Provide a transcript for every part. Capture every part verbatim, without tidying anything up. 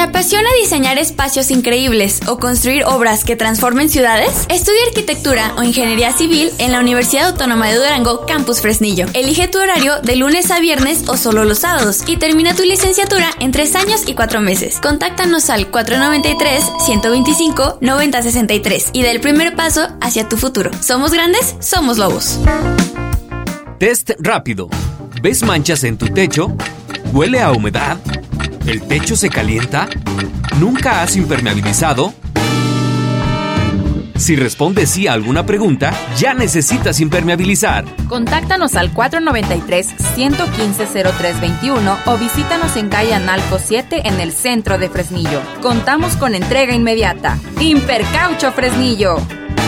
apasiona diseñar espacios increíbles o construir obras que transformen ciudades? Estudia arquitectura o ingeniería civil en la Universidad Autónoma de Durango, Campus Fresnillo. Elige tu horario de lunes a viernes o solo los sábados y termina tu licenciatura en tres años y cuatro meses. Contáctanos al cuatro noventa y tres, ciento veinticinco, noventa sesenta y tres y da el primer paso hacia tu futuro. ¿Somos grandes? Somos lobos. Test rápido. ¿Ves manchas en tu techo? ¿Huele a humedad? ¿El techo se calienta? ¿Nunca has impermeabilizado? Si respondes sí a alguna pregunta, ya necesitas impermeabilizar. Contáctanos al cuatro noventa y tres, ciento quince, cero tres veintiuno o visítanos en calle Analco siete en el centro de Fresnillo. Contamos con entrega inmediata. Impercaucho Fresnillo.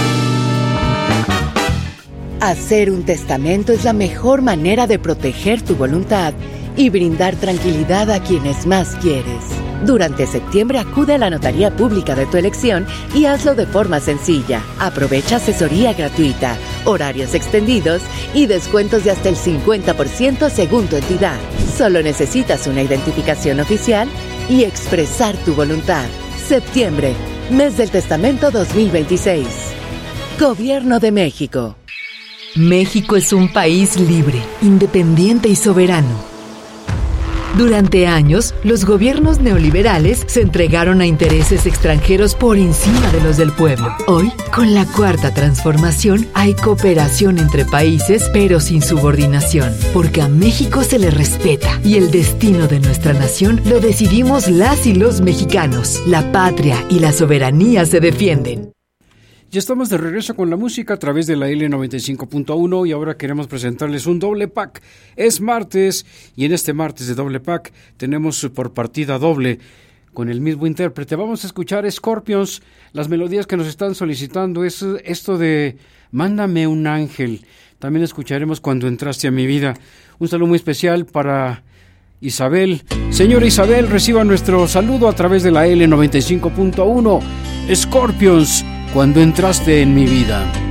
Hacer un testamento es la mejor manera de proteger tu voluntad y brindar tranquilidad a quienes más quieres. Durante septiembre acude a la notaría pública de tu elección y hazlo de forma sencilla. Aprovecha asesoría gratuita, horarios extendidos y descuentos de hasta el cincuenta por ciento según tu entidad. Solo necesitas una identificación oficial y expresar tu voluntad. Septiembre, mes del testamento dos mil veintiséis. Gobierno de México. México es un país libre, independiente y soberano. Durante años, los gobiernos neoliberales se entregaron a intereses extranjeros por encima de los del pueblo. Hoy, con la Cuarta Transformación, hay cooperación entre países, pero sin subordinación, porque a México se le respeta y el destino de nuestra nación lo decidimos las y los mexicanos. La patria y la soberanía se defienden. Ya estamos de regreso con la música a través de la L noventa y cinco punto uno y ahora queremos presentarles un doble pack. Es martes y en este martes de doble pack tenemos por partida doble con el mismo intérprete. Vamos a escuchar Scorpions. Las melodías que nos están solicitando es esto de Mándame un ángel. También escucharemos Cuando entraste a mi vida. Un saludo muy especial para Isabel. Señora Isabel, reciba nuestro saludo a través de la L noventa y cinco punto uno. Scorpions, Cuando entraste en mi vida.